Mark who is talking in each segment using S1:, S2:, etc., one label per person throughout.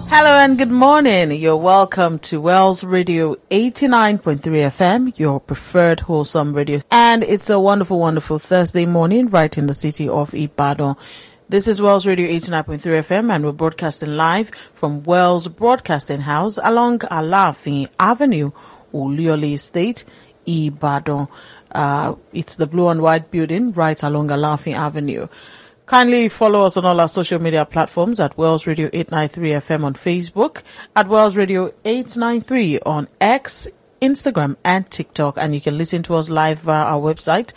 S1: Hello and good morning. You're welcome to Wells Radio 89.3 FM, your preferred wholesome radio. And it's a wonderful, wonderful Thursday morning right in the city of Ibadan. This is Wells Radio 89.3 FM and we're broadcasting live from Wells Broadcasting House along Alafin Avenue, Oluyole Estate, Ibadan. It's the blue and white building right along Alafin Avenue. Kindly follow us on all our social media platforms at Wells Radio 893 FM on Facebook, at Wells Radio 893 on X, Instagram and TikTok. And you can listen to us live via our website,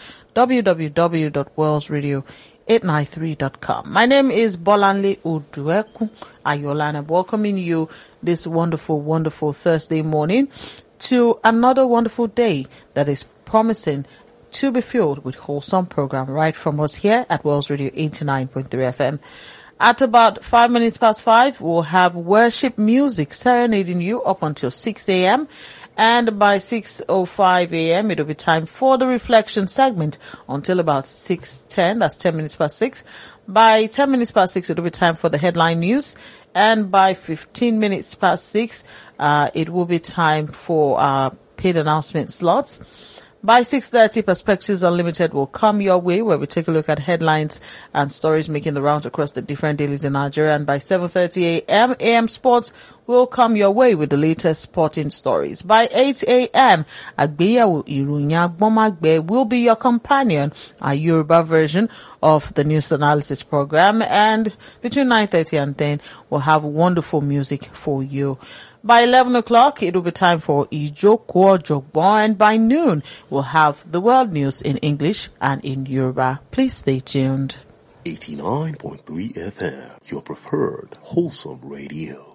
S1: www.wellsradio893.com. My name is Bolanle Udueku Ayolana, welcoming you this wonderful, wonderful Thursday morning to another wonderful day that is promising to be filled with wholesome program right from us here at Wells Radio 89.3 FM. At about 5 minutes past 5, we'll have worship music serenading you up until 6 a.m. And by 6:05 a.m., it'll be time for the reflection segment until about 6:10. That's 10 minutes past 6. By 10 minutes past 6, it'll be time for the headline news. And by 15 minutes past 6, it will be time for paid announcement slots. By 6:30, Perspectives Unlimited will come your way, where we take a look at headlines and stories making the rounds across the different dailies in Nigeria. And by 7:30 a.m., AM Sports will come your way with the latest sporting stories. By 8 a.m., Agbeyewo Iroyin Agbonmagbe will be your companion, a Yoruba version of the news analysis program. And between 9:30 and 10, we'll have wonderful music for you. By 11 o'clock, it will be time for Ijoko Ojogbon, and by noon, we'll have the world news in English and in Yoruba. Please stay tuned.
S2: 89.3 FM, your preferred wholesome radio.